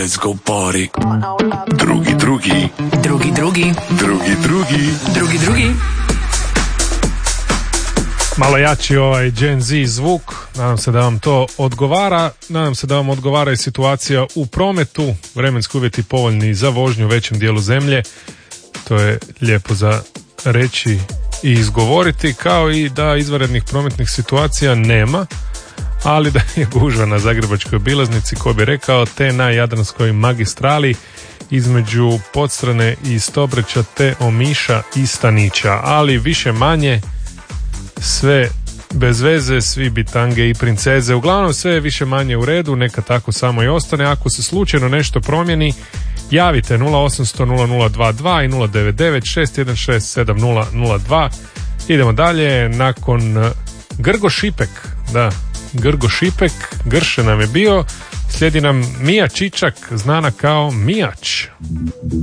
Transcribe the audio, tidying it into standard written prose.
Let's go party. Drugi. Malo jači ovaj Gen Z zvuk, nadam se da vam to odgovara, nadam se da vam odgovara i situacija u prometu, vremenski uvjeti povoljni za vožnju u većem dijelu zemlje, to je lijepo za reći i izgovoriti, kao i da izvanrednih prometnih situacija nema, ali da je gužva na Zagrebačkoj obilaznici, ko bi rekao, te na Jadranskoj magistrali između Podstrane i Stobreća te Omiša i Stanića, ali više manje sve bez veze, svi bitange i princeze, uglavnom sve je više manje u redu, neka tako samo i ostane. Ako se slučajno nešto promijeni, javite 0800 0022 i 099 616 7002. Idemo dalje, nakon Grgo Šipek, Grgo Šipek, Grše nam je bio, slijedi nam Mija Čičak, znana kao Mijač.